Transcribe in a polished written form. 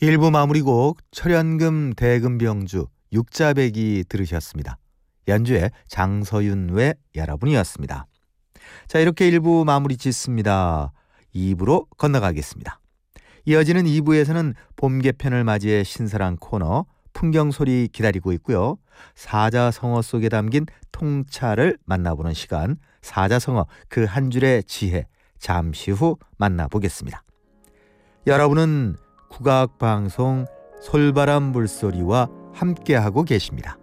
일부 마무리곡 철연금 대금병주 육자배기 들으셨습니다. 연주의 장서윤 외 여러분이었습니다. 자, 이렇게 1부 마무리 짓습니다. 2부로 건너가겠습니다. 이어지는 2부에서는 봄 개편을 맞이해 신선한 코너 풍경소리 기다리고 있고요. 사자성어 속에 담긴 통찰을 만나보는 시간, 사자성어 그 한 줄의 지혜, 잠시 후 만나보겠습니다. 여러분은 국악방송 솔바람 물소리와 함께하고 계십니다.